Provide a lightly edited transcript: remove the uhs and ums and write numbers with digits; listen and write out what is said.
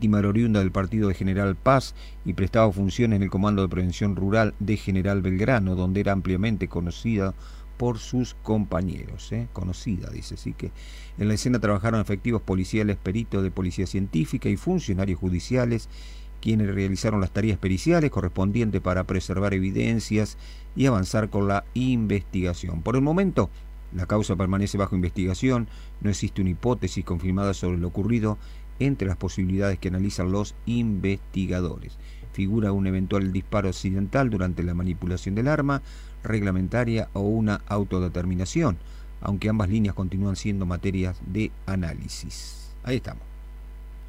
víctima era oriunda del partido de General Paz y prestaba funciones en el Comando de Prevención Rural de General Belgrano, donde era ampliamente conocida por sus compañeros, conocida, dice. Así que en la escena trabajaron efectivos policiales, peritos de policía científica y funcionarios judiciales, quienes realizaron las tareas periciales correspondientes para preservar evidencias y avanzar con la investigación. Por el momento, la causa permanece bajo investigación, no existe una hipótesis confirmada sobre lo ocurrido entre las posibilidades que analizan los investigadores. Figura un eventual disparo accidental durante la manipulación del arma reglamentaria o una autodeterminación, aunque ambas líneas continúan siendo materias de análisis. Ahí estamos.